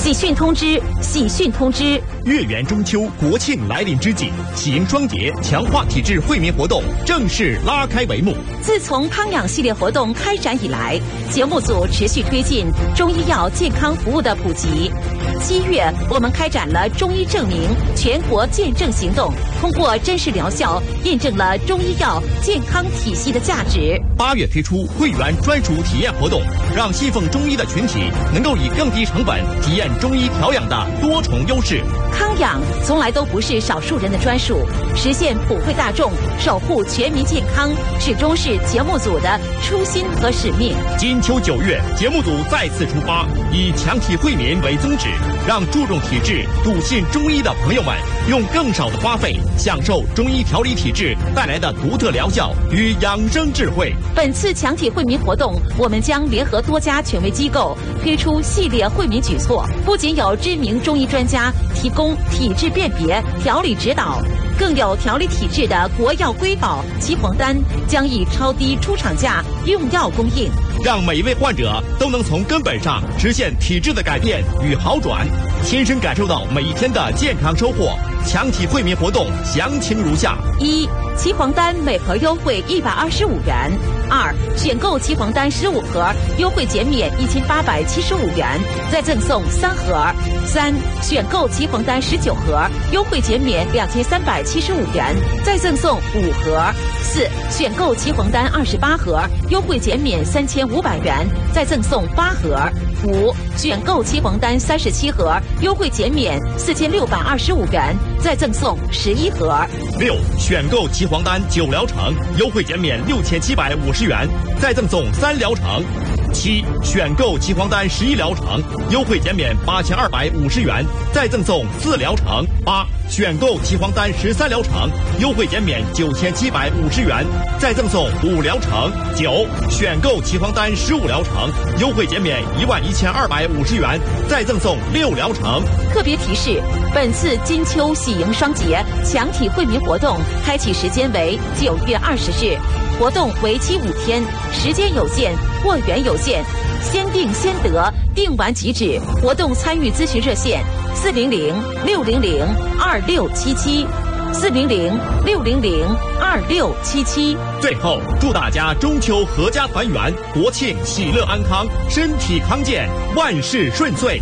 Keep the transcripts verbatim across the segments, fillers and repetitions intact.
喜讯通知！喜讯通知！ 月圆中秋，国庆来临之际，喜迎双节强化体质惠民活动正式拉开帷幕。 自从康养系列活动开展以来，节目组持续推进中医药健康服务的普及。七月，我们开展了中医证明全国见证行动，通过真实疗效，验证了中医药健康体系的价值。 八月推出会员专属体验活动，让信奉中医的群体能够以更低成本体验中医调养的多重优势。 康养从来都不是少数人的专属，实现普惠大众、守护全民健康，始终是节目组的初心和使命。 金秋九月，节目组再次出发，以强体惠民为宗旨，让注重体质、笃信中医的朋友们用更少的花费，享受中医调理体质带来的独特疗效与养生智慧。 本次强体惠民活动，我们将联合多家权威机构推出系列惠民举措，不仅有知名中医专家提供体质辨别、调理指导，更有调理体质的国药瑰宝岐黄丹将以超低出厂价用药供应， 让每一位患者都能从根本上实现体质的改变与好转，亲身感受到每一天的健康收获。强体惠民活动详情如下： 一、岐黄丹每盒优惠一百二十五元；二、选购岐黄丹十五盒，优惠减免一千八百七十五元，再赠送三盒；三、选购岐黄丹十九盒，优惠减免两千三百七十五元，再赠送五盒；四、选购岐黄丹二十八盒，优惠减免三千五百元，再赠送八盒；五、选购岐黄丹三十七盒，优惠减免四千六百二十五元，再赠送十一盒； 六、选购岐黄丹九疗程，优惠减免六千七百五十元，再赠送三疗程；七、选购岐黄丹十一疗程，优惠减免八千二百五十元，再赠送四疗程；八、选购岐黄丹十三疗程，优惠减免九千七百五十元，再赠送五疗程；九、选购岐黄丹十五疗程，优惠减免一万一千二百五十元，再赠送六疗程。 特别提示：本次金秋喜迎双节强体惠民活动开启时间为九月二十日，活动为期五天，时间有限，货源有限，先定先得，定完即止。活动参与咨询热线：四零零六零零二六七七，四零零六零零二六七七。 最后，祝大家中秋阖家团圆，国庆喜乐安康，身体康健，万事顺遂。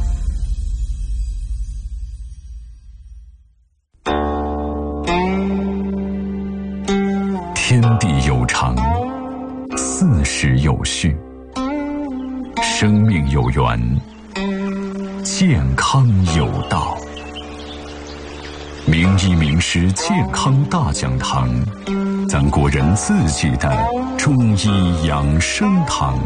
天地有常，四时有序，生命有源，健康有道。名医名师健康大讲堂，咱国人自己的中医养生堂。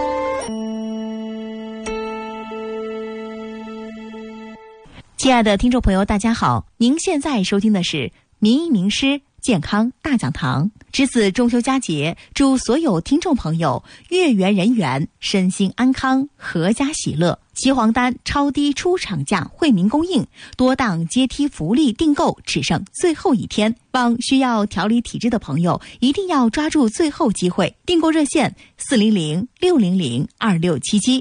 亲爱的听众朋友，大家好，您现在收听的是名医名师健康大讲堂。值此中秋佳节，祝所有听众朋友月圆人圆，身心安康，阖家喜乐。岐黄丹超低出厂价惠民供应，多档阶梯福利订购只剩最后一天，望需要调理体质的朋友一定要抓住最后机会。订购热线：四零零六零零二六七七。